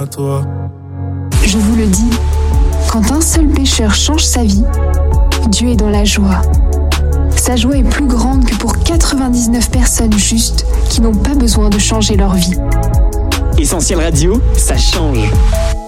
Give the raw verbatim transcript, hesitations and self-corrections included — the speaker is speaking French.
à toi. Je vous le dis, quand un seul pécheur change sa vie, Dieu est dans la joie. Sa joie est plus grande que pour quatre-vingt-dix-neuf personnes justes qui n'ont pas besoin de changer leur vie. Essentiel Radio, ça change.